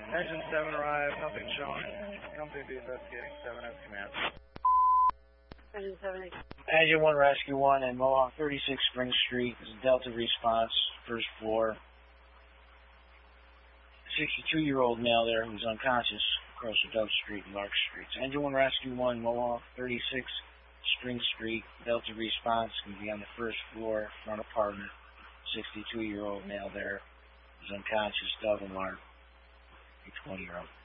Engine 7 arrived, nothing showing. Company be investigating 7 as command. Engine 7. Engine 1 Rescue 1 and Mohawk 36 Spring Street is a Delta response, first floor. 62-year-old male there who's unconscious across the Dove Street and Lark Streets. Engine 1 Rescue 1, Mohawk 36 Spring Street, Delta response, can be on the first floor, front apartment. 62-year-old male there who's unconscious, Dove and Lark. 20-year-old.